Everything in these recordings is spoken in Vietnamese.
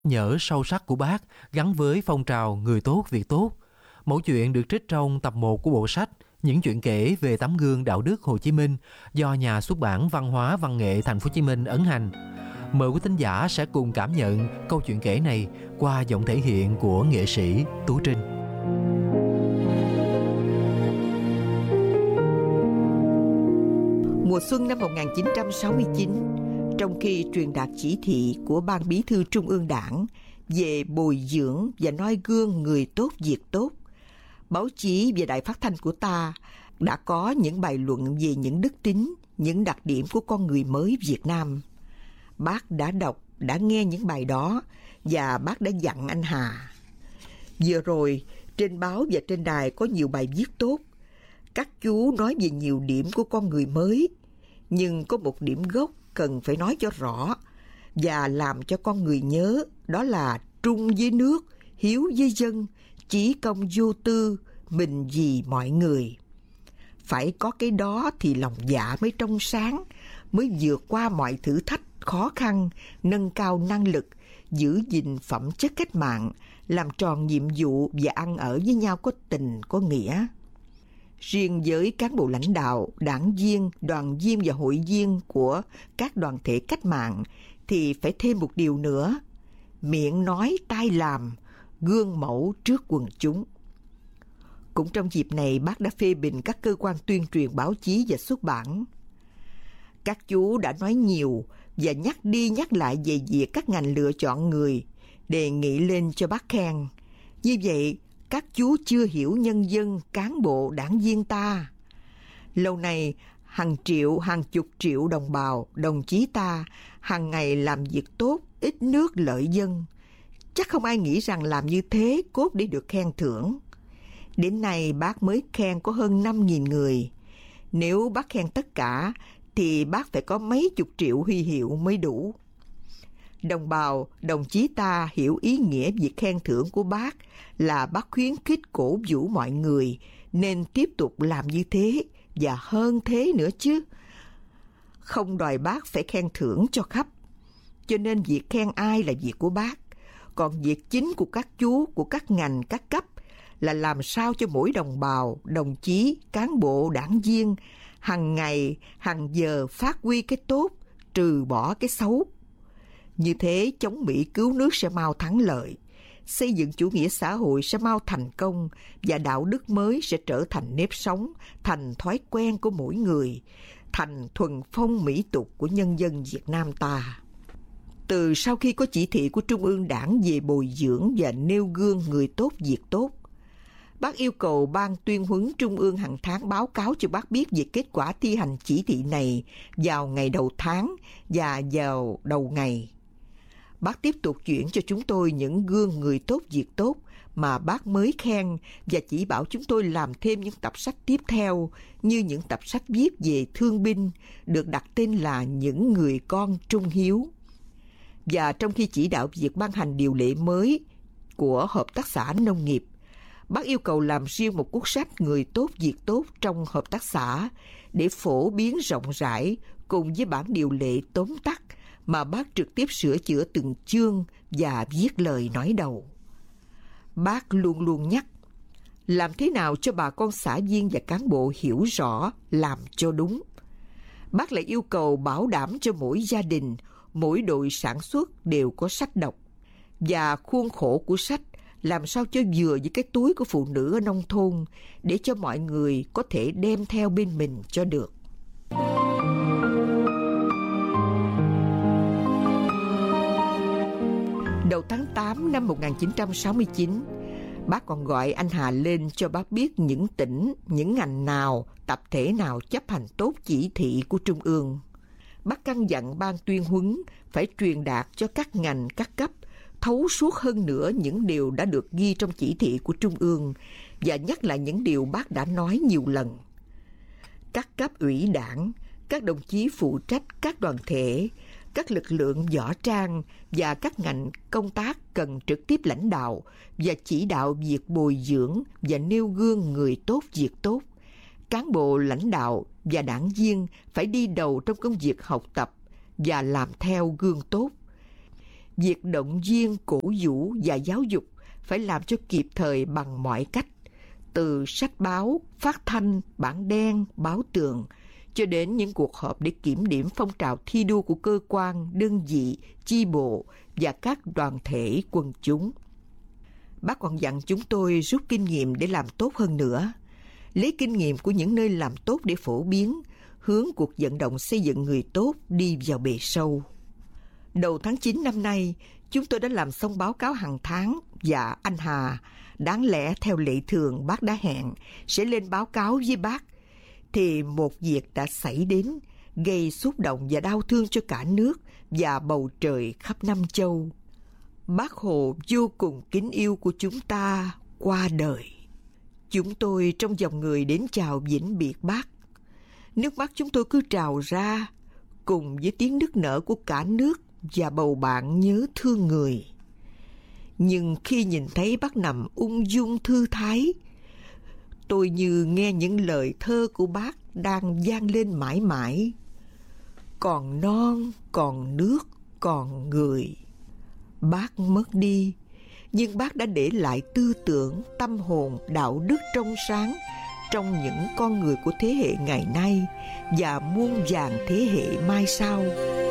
nhở sâu sắc của Bác gắn với phong trào người tốt việc tốt. Mẫu chuyện được trích trong tập 1 của bộ sách Những chuyện kể về tấm gương đạo đức Hồ Chí Minh do nhà xuất bản Văn hóa Văn nghệ Thành phố Hồ Chí Minh ấn hành. Mời quý thính giả sẽ cùng cảm nhận câu chuyện kể này qua giọng thể hiện của nghệ sĩ Tú Trinh. Mùa xuân năm 1969, trong khi truyền đạt chỉ thị của Ban Bí thư Trung ương Đảng về bồi dưỡng và noi gương người tốt việc tốt, báo chí và đài phát thanh của ta đã có những bài luận về những đức tính, những đặc điểm của con người mới Việt Nam. Bác đã đọc, đã nghe những bài đó và bác đã dặn anh Hà. Vừa rồi, trên báo và trên đài có nhiều bài viết tốt. Các chú nói về nhiều điểm của con người mới, nhưng có một điểm gốc cần phải nói cho rõ và làm cho con người nhớ, đó là trung với nước, hiếu với dân, chí công vô tư, mình vì mọi người. Phải có cái đó thì lòng dạ mới trong sáng, mới vượt qua mọi thử thách khó khăn, nâng cao năng lực, giữ gìn phẩm chất cách mạng, làm tròn nhiệm vụ và ăn ở với nhau có tình, có nghĩa. Riêng với cán bộ lãnh đạo, đảng viên, đoàn viên và hội viên của các đoàn thể cách mạng thì phải thêm một điều nữa: miệng nói tai làm, gương mẫu trước quần chúng. Cũng trong dịp này, bác đã phê bình các cơ quan tuyên truyền báo chí và xuất bản. Các chú đã nói nhiều và nhắc đi nhắc lại về việc các ngành lựa chọn người, đề nghị lên cho bác khen. Như vậy, các chú chưa hiểu nhân dân, cán bộ, đảng viên ta. Lâu nay, hàng triệu, hàng chục triệu đồng bào, đồng chí ta hàng ngày làm việc tốt, ít nước lợi dân. Chắc không ai nghĩ rằng làm như thế cốt để được khen thưởng. Đến nay bác mới khen có hơn 5.000 người. Nếu bác khen tất cả thì bác phải có mấy chục triệu huy hiệu mới đủ. Đồng bào, đồng chí ta hiểu ý nghĩa việc khen thưởng của bác là bác khuyến khích cổ vũ mọi người nên tiếp tục làm như thế và hơn thế nữa chứ. Không đòi bác phải khen thưởng cho khắp. Cho nên việc khen ai là việc của bác. Còn việc chính của các chú, của các ngành, các cấp là làm sao cho mỗi đồng bào, đồng chí, cán bộ, đảng viên hàng ngày, hàng giờ phát huy cái tốt, trừ bỏ cái xấu. Như thế chống Mỹ cứu nước sẽ mau thắng lợi, xây dựng chủ nghĩa xã hội sẽ mau thành công và đạo đức mới sẽ trở thành nếp sống, thành thói quen của mỗi người, thành thuần phong mỹ tục của nhân dân Việt Nam ta. Từ sau khi có chỉ thị của Trung ương Đảng về bồi dưỡng và nêu gương người tốt việc tốt, bác yêu cầu Ban Tuyên huấn Trung ương hàng tháng báo cáo cho bác biết về kết quả thi hành chỉ thị này vào ngày đầu tháng và vào đầu ngày. Bác tiếp tục chuyển cho chúng tôi những gương người tốt việc tốt mà bác mới khen và chỉ bảo chúng tôi làm thêm những tập sách tiếp theo như những tập sách viết về thương binh được đặt tên là Những người con trung hiếu. Và trong khi chỉ đạo việc ban hành điều lệ mới của Hợp tác xã Nông nghiệp, bác yêu cầu làm riêng một cuốn sách Người tốt việc tốt trong hợp tác xã để phổ biến rộng rãi cùng với bản điều lệ tóm tắt mà bác trực tiếp sửa chữa từng chương và viết lời nói đầu. Bác luôn luôn nhắc, làm thế nào cho bà con xã viên và cán bộ hiểu rõ, làm cho đúng. Bác lại yêu cầu bảo đảm cho mỗi gia đình, mỗi đội sản xuất đều có sách đọc. Và khuôn khổ của sách làm sao cho vừa với cái túi của phụ nữ ở nông thôn để cho mọi người có thể đem theo bên mình cho được. Đầu tháng 8 năm 1969, bác còn gọi anh Hà lên cho bác biết những tỉnh, những ngành nào, tập thể nào chấp hành tốt chỉ thị của Trung ương. Bác căn dặn Ban Tuyên huấn phải truyền đạt cho các ngành, các cấp thấu suốt hơn nữa những điều đã được ghi trong chỉ thị của Trung ương và nhắc lại những điều bác đã nói nhiều lần. Các cấp ủy đảng, các đồng chí phụ trách các đoàn thể, các lực lượng võ trang và các ngành công tác cần trực tiếp lãnh đạo và chỉ đạo việc bồi dưỡng và nêu gương người tốt việc tốt. Cán bộ lãnh đạo và đảng viên phải đi đầu trong công việc học tập và làm theo gương tốt. Việc động viên, cổ vũ và giáo dục phải làm cho kịp thời bằng mọi cách, từ sách báo, phát thanh, bảng đen, báo tường, cho đến những cuộc họp để kiểm điểm phong trào thi đua của cơ quan, đơn vị, chi bộ và các đoàn thể quần chúng. Bác còn dặn chúng tôi rút kinh nghiệm để làm tốt hơn nữa, lấy kinh nghiệm của những nơi làm tốt để phổ biến, hướng cuộc vận động xây dựng người tốt đi vào bề sâu. Đầu tháng 9 năm nay, chúng tôi đã làm xong báo cáo hàng tháng và anh Hà, đáng lẽ theo lệ thường bác đã hẹn, sẽ lên báo cáo với bác. Thì một việc đã xảy đến, gây xúc động và đau thương cho cả nước và bầu trời khắp năm châu. Bác Hồ vô cùng kính yêu của chúng ta qua đời. Chúng tôi trong dòng người đến chào vĩnh biệt bác. Nước mắt chúng tôi cứ trào ra, cùng với tiếng nức nở của cả nước và bầu bạn nhớ thương người. Nhưng khi nhìn thấy bác nằm ung dung thư thái, tôi như nghe những lời thơ của bác đang vang lên mãi mãi. Còn non, còn nước, còn người. Bác mất đi, nhưng bác đã để lại tư tưởng, tâm hồn, đạo đức trong sáng trong những con người của thế hệ ngày nay và muôn vàn thế hệ mai sau.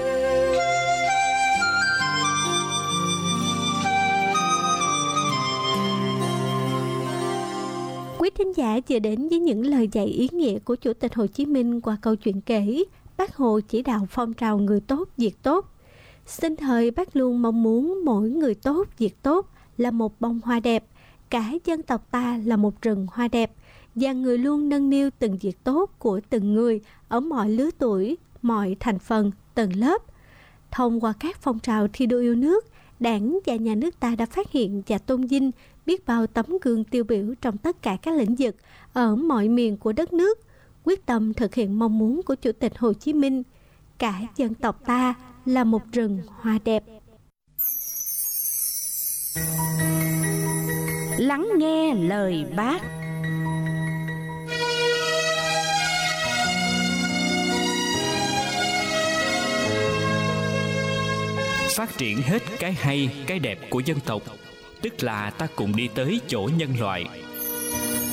Quý thính giả vừa đến với những lời dạy ý nghĩa của Chủ tịch Hồ Chí Minh qua câu chuyện kể Bác Hồ chỉ đạo phong trào người tốt, việc tốt. Sinh thời bác luôn mong muốn mỗi người tốt, việc tốt là một bông hoa đẹp, cả dân tộc ta là một rừng hoa đẹp, và người luôn nâng niu từng việc tốt của từng người ở mọi lứa tuổi, mọi thành phần, tầng lớp. Thông qua các phong trào thi đua yêu nước, Đảng và Nhà nước ta đã phát hiện và tôn vinh biết bao tấm gương tiêu biểu trong tất cả các lĩnh vực ở mọi miền của đất nước, quyết tâm thực hiện mong muốn của Chủ tịch Hồ Chí Minh, cả dân tộc ta là một rừng hoa đẹp. Lắng nghe lời Bác. Phát triển hết cái hay, cái đẹp của dân tộc, tức là ta cùng đi tới chỗ nhân loại,